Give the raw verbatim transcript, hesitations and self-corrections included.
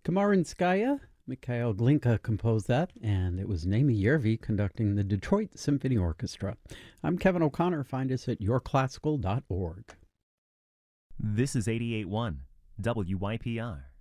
Kamarinskaya, Mikhail Glinka composed that, and it was Naomi Yervi conducting the Detroit Symphony Orchestra. I'm Kevin O'Connor. Find us at your classical dot org. This is eighty-eight point one W Y P R.